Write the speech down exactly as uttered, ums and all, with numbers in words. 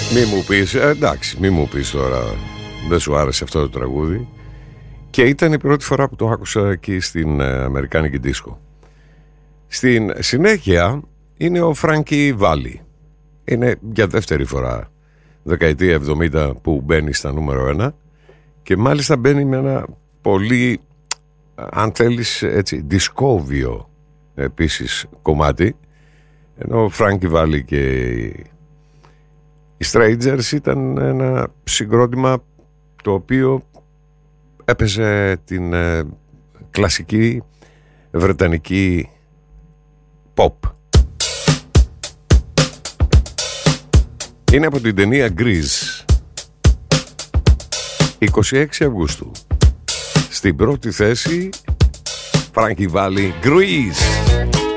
Μη μου πεις, ε, εντάξει, μη μου πεις τώρα, δεν σου άρεσε αυτό το τραγούδι. Και ήταν η πρώτη φορά που το άκουσα εκεί στην ε, Αμερικάνικη δίσκο. Στην συνέχεια είναι ο Frankie Valli. Είναι για δεύτερη φορά δεκαετία εβδομήντα που μπαίνει στα νούμερο ένα. Και μάλιστα μπαίνει με ένα πολύ, αν θέλεις έτσι, δισκόβιο επίσης κομμάτι. Ενώ ο Frankie Valli και οι Strangers ήταν ένα συγκρότημα το οποίο έπαιζε την ε, κλασική βρετανική pop. Είναι από την ταινία Grease. είκοσι έξι Αυγούστου. Στην πρώτη θέση Frankie Valli, Grease.